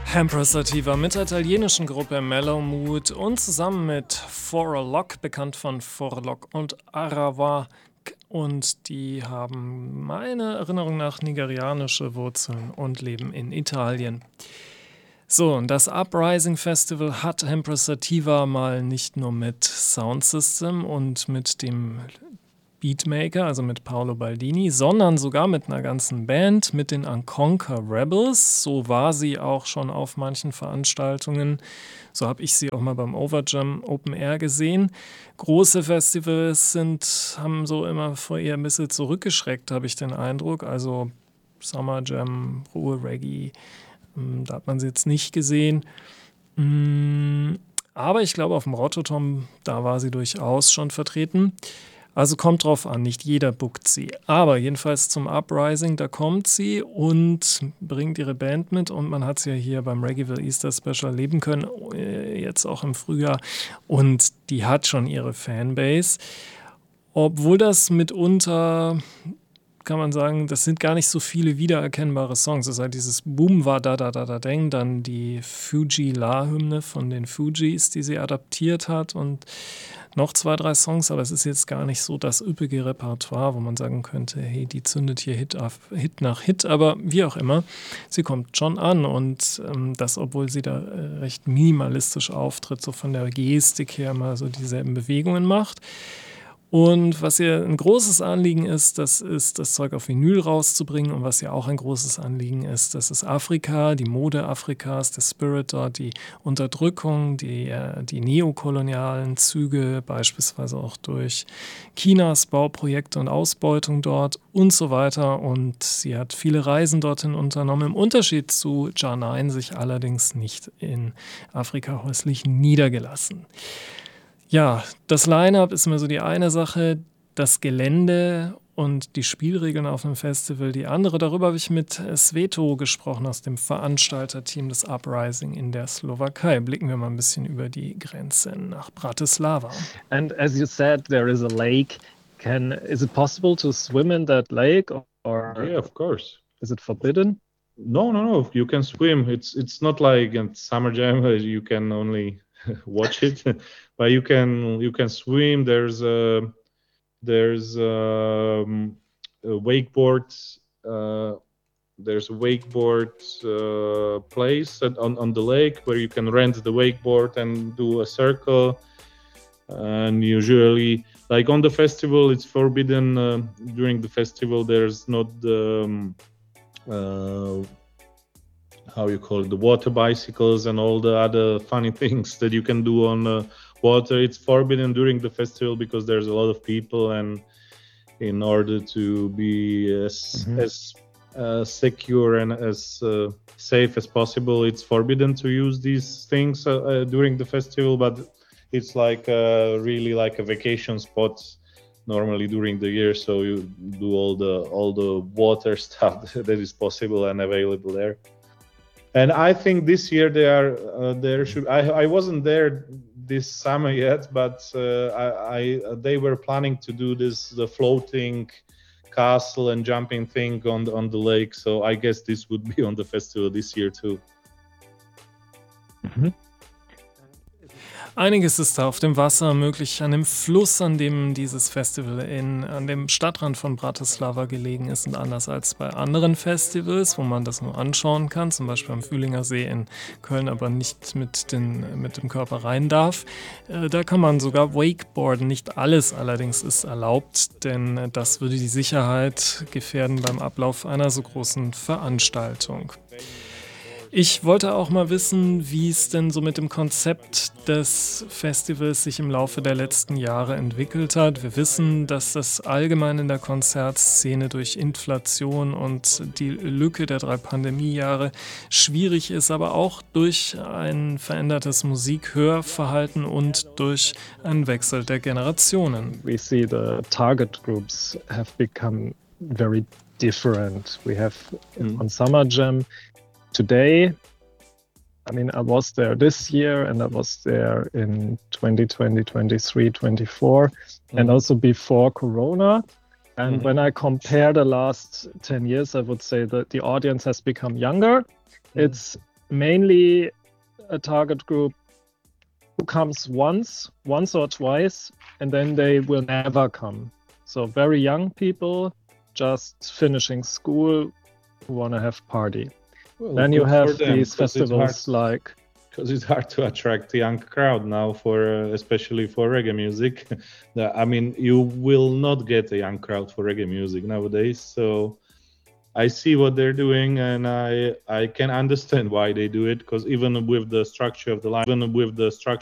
Empress Sativa mit der italienischen Gruppe Mellow Mood und zusammen mit Forlock, bekannt von Forlock und Arawak. Und die haben meiner Erinnerung nach nigerianische Wurzeln und leben in Italien. So, und das Uprising Festival hat Empress Sativa mal nicht nur mit Sound System und mit dem Beatmaker, also mit Paolo Baldini, sondern sogar mit einer ganzen Band, mit den Unconquer Rebels. So war sie auch schon auf manchen Veranstaltungen. So habe ich sie auch mal beim Overjam Open Air gesehen. Große Festivals haben so immer vor ihr ein bisschen zurückgeschreckt, habe ich den Eindruck. Also Summer Jam, Ruhe Reggae, da hat man sie jetzt nicht gesehen. Aber ich glaube, auf dem Rototom, da war sie durchaus schon vertreten. Also kommt drauf an, nicht jeder bookt sie. Aber jedenfalls zum Uprising, da kommt sie und bringt ihre Band mit. Und man hat sie ja hier beim Reggaeville Easter Special erleben können, jetzt auch im Frühjahr. Und die hat schon ihre Fanbase. Obwohl das mitunter, kann man sagen, das sind gar nicht so viele wiedererkennbare Songs. Das ist halt dieses Boom war da deng, dann die Fuji-La-Hymne von den Fugees, die sie adaptiert hat und noch 2, 3 Songs, aber es ist jetzt gar nicht so das üppige Repertoire, wo man sagen könnte, hey, die zündet hier Hit nach Hit, aber wie auch immer, sie kommt schon an und das, obwohl sie da recht minimalistisch auftritt, so von der Gestik her mal so dieselben Bewegungen macht. Und was ihr ein großes Anliegen ist, das ist, das Zeug auf Vinyl rauszubringen. Und was ja auch ein großes Anliegen ist, das ist Afrika, die Mode Afrikas, der Spirit dort, die Unterdrückung, die neokolonialen Züge, beispielsweise auch durch Chinas Bauprojekte und Ausbeutung dort und so weiter. Und sie hat viele Reisen dorthin unternommen, im Unterschied zu Jah9 sich allerdings nicht in Afrika häuslich niedergelassen. Ja, das Line-Up ist immer so die eine Sache, das Gelände und die Spielregeln auf dem Festival die andere. Darüber habe ich mit Sveto gesprochen aus dem Veranstalterteam des Uprising in der Slowakei. Blicken wir mal ein bisschen über die Grenze nach Bratislava. And as you said, there is a lake. Is it possible to swim in that lake or Yeah, of course. is it forbidden? No. You can swim. It's not like in Summer Jam you can only watch it, but you can swim. There's a wakeboard. There's a wakeboard place on the lake where you can rent the wakeboard and do a circle. And usually, like on the festival, it's forbidden. During the festival, there's not the how you call it, the water bicycles and all the other funny things that you can do on water. It's forbidden during the festival because there's a lot of people, and in order to be as secure and as safe as possible, it's forbidden to use these things during the festival. But it's like really like a vacation spot normally during the year, so you do all the water stuff that is possible and available there. And I think this year I wasn't there this summer yet, but they were planning to do the floating castle and jumping thing on the lake. So I guess this would be on the festival this year too. Mhm. Einiges ist da auf dem Wasser möglich, an dem Fluss, an dem dieses Festival an dem Stadtrand von Bratislava gelegen ist und anders als bei anderen Festivals, wo man das nur anschauen kann, zum Beispiel am Fühlinger See in Köln, aber nicht mit dem Körper rein darf. Da kann man sogar wakeboarden, nicht alles allerdings ist erlaubt, denn das würde die Sicherheit gefährden beim Ablauf einer so großen Veranstaltung. Ich wollte auch mal wissen, wie es denn so mit dem Konzept des Festivals sich im Laufe der letzten Jahre entwickelt hat. Wir wissen, dass das allgemein in der Konzertszene durch Inflation und die Lücke der 3 Pandemiejahre schwierig ist, aber auch durch ein verändertes Musikhörverhalten und durch einen Wechsel der Generationen. We see the target groups have become very different. We have on Summer Jam today, I mean, I was there this year and I was there in 2020, 23, 24, and also before Corona. And when I compare the last 10 years, I would say that the audience has become younger. It's mainly a target group who comes once or twice, and then they will never come. So very young people just finishing school who want to have party. Well, Then you good have for them, these 'cause it's hard- festivals like because it's hard to attract a young crowd now, for especially for reggae music. I mean, you will not get a young crowd for reggae music nowadays. So I see what they're doing, and I can understand why they do it. Because even with the structure of the line,